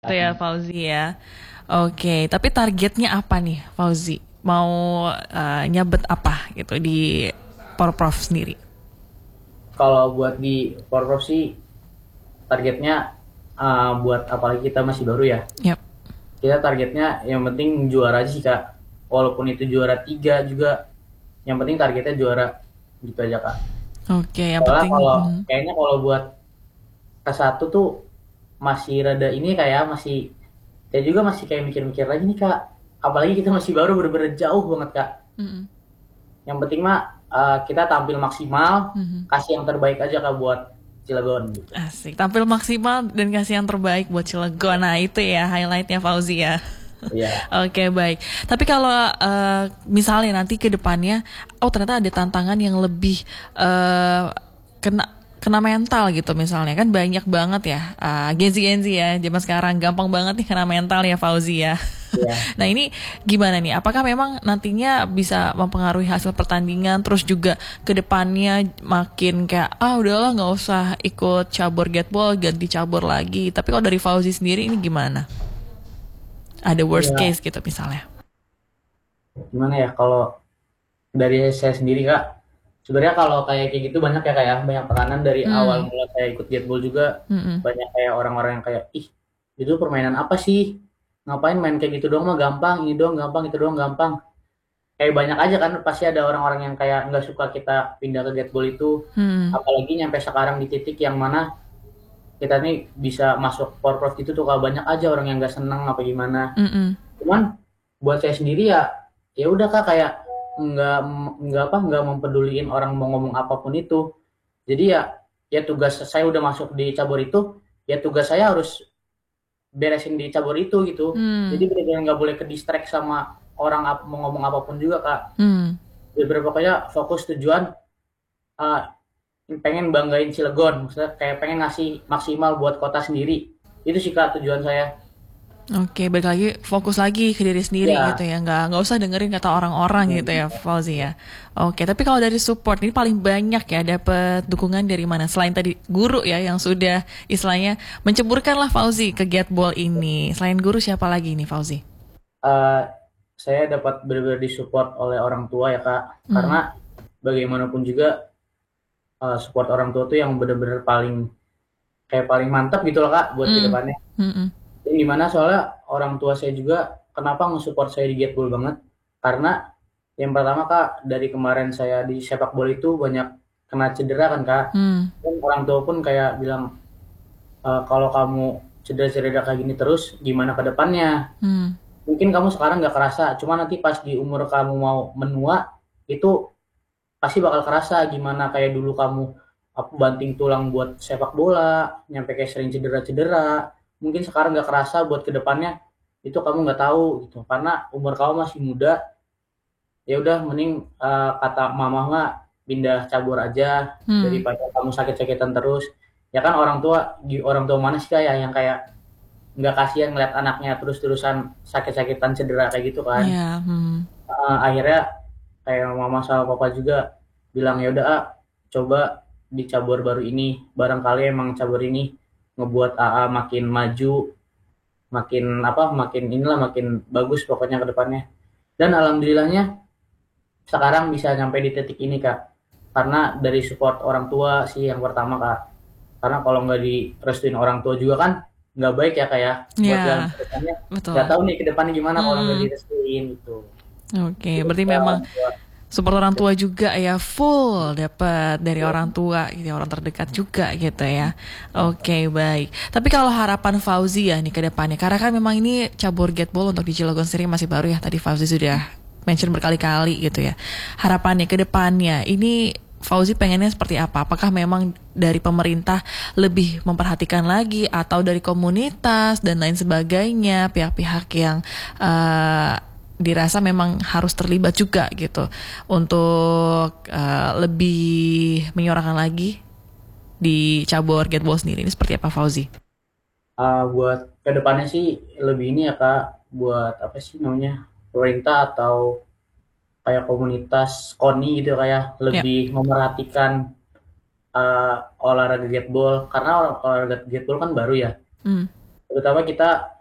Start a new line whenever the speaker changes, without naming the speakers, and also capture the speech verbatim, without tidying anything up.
Itu ya Fauzi ya. Oke, tapi targetnya apa nih Fauzi? Mau eh, nyabet apa gitu di Porprov sendiri?
Kalau buat di Porprov sih targetnya uh, buat apalagi kita masih baru ya.
Yap.
Kita targetnya yang penting juara aja sih Kak. Walaupun itu juara tiga juga, yang penting targetnya juara gitu aja Kak.
Oke, yang
Soalnya
penting
kalau
mm,
kayaknya kalau buat K satu tuh masih rada ini kayak masih ya juga masih kayak mikir-mikir lagi nih Kak. Apalagi kita masih baru bener-bener jauh banget Kak.
mm,
Yang penting mah uh, kita tampil maksimal,
mm.
kasih yang terbaik aja Kak buat Cilegon gitu.
Asik. Tampil maksimal dan kasih yang terbaik buat Cilegon. Nah itu ya highlightnya Fauzi ya.
Iya.
Oke baik. Tapi kalau eh, misalnya nanti ke depannya, oh ternyata ada tantangan yang lebih eh, kena kena mental gitu misalnya kan banyak banget ya uh, Gen Z Gen Z ya zaman sekarang gampang banget nih kena mental ya Fauzi ya.
Iya.
Nah ini gimana nih? Apakah memang nantinya bisa mempengaruhi hasil pertandingan terus juga ke depannya makin kayak ah udahlah nggak usah ikut cabur gatball ganti cabur lagi. Tapi kalau dari Fauzi sendiri ini gimana? Ada worst
Iya.
case gitu misalnya.
Gimana ya kalau dari saya sendiri Kak, sebenarnya kalau kayak kayak gitu banyak ya kayak banyak tekanan dari awal
Hmm.
mulai saya ikut Jetball juga.
Mm-mm.
Banyak kayak orang-orang yang kayak ih itu permainan apa sih, ngapain main kayak gitu doang mah gampang, ini doang gampang, itu doang gampang. Kayak banyak aja kan pasti ada orang-orang yang kayak nggak suka kita pindah ke Jetball itu,
Hmm.
apalagi nyampe sekarang di titik yang mana kita nih bisa masuk Porprov gitu tuh kalau banyak aja orang yang nggak seneng apa gimana.
Mm-mm.
Cuman buat saya sendiri ya ya udah Kak kayak nggak nggak apa nggak mempeduliin orang mau ngomong apapun itu. Jadi ya ya tugas saya udah masuk di cabur itu, ya tugas saya harus beresin di cabur itu gitu. Jadi
Hmm.
benar-benar nggak boleh ke distract sama orang ap- mau ngomong apapun juga Kak.
Hmm.
Jadi pokoknya fokus tujuan, uh, pengen banggain Cilegon, maksudnya kayak pengen ngasih maksimal buat kota sendiri. Itu sih Kak tujuan saya.
Oke, balik lagi fokus lagi ke diri sendiri gitu
Ya.
ya, nggak nggak usah dengerin kata orang-orang gitu ya, Fauzi ya. Oke, tapi kalau dari support ini paling banyak ya dapat dukungan dari mana? Selain tadi guru ya yang sudah istilahnya menceburkan lah Fauzi ke Getball ini. Selain guru siapa lagi nih Fauzi?
Uh, saya dapat benar-benar disupport oleh orang tua ya Kak,
Hmm.
karena bagaimanapun juga uh, support orang tua tuh yang benar-benar paling kayak paling mantap gitu loh Kak buat
Hmm.
kedepannya.
Hmm. Hmm.
Ini gimana soalnya orang tua saya juga kenapa nge-support saya di Getball banget, karena yang pertama Kak dari kemarin saya di sepak bola itu banyak kena cedera kan Kak,
Hmm.
dan orang tua pun kayak bilang, "E, kalau kamu cedera-cedera kayak gini terus gimana ke depannya,
Hmm.
mungkin kamu sekarang nggak kerasa, cuma nanti pas di umur kamu mau menua itu pasti bakal kerasa gimana kayak dulu kamu aku banting tulang buat sepak bola, nyampe kayak sering cedera-cedera. Mungkin sekarang nggak kerasa buat kedepannya itu kamu nggak tahu gitu. Karena umur kamu masih muda, ya udah mending eh, kata mama mah pindah cabur aja
Hmm.
daripada kamu sakit-sakitan terus. Ya kan orang tua di orang tua mana sih kayak yang kayak nggak kasihan ngeliat anaknya terus-terusan sakit-sakitan cedera kayak gitu kan.
Ya. Hmm.
Eh, akhirnya kayak mama sama papa juga bilang ya udah ah, coba di cabur baru ini barangkali emang cabur ini ngebuat A A makin maju, makin apa makin inilah makin bagus pokoknya ke depannya. Dan alhamdulillahnya sekarang bisa nyampe di titik ini Kak, karena dari support orang tua sih yang pertama Kak, karena kalau nggak direstuin orang tua juga kan nggak baik ya Kak ya buat jalan
Ya,
ke depannya. Nggak
betul.
tahu nih ke depannya gimana kalau nggak
Hmm.
direstuin gitu.
Oke,
Itu
berarti
Kak,
memang
orang tua.
support orang tua juga ya full dapat dari orang tua gitu, orang terdekat juga gitu ya. Oke, baik. Tapi kalau harapan Fauzi ya nih ke depannya, karena kan memang ini cabur Getball untuk di Cilegon sendiri masih baru ya. Tadi Fauzi sudah mention berkali-kali gitu ya. Harapannya ke depannya ini Fauzi pengennya seperti apa? Apakah memang dari pemerintah lebih memperhatikan lagi atau dari komunitas dan lain sebagainya, pihak-pihak yang eh, dirasa memang harus terlibat juga gitu untuk uh, lebih menyuarakan lagi di cabur Getball sendiri ini seperti apa Fauzi?
Ah, buat kedepannya sih lebih ini ya Kak, buat apa sih namanya pemerintah atau kayak komunitas KONI gitu kayak
Ya.
lebih memerhatikan ah, olahraga gateball karena olah- olahraga gateball kan baru ya.
Hmm.
terutama kita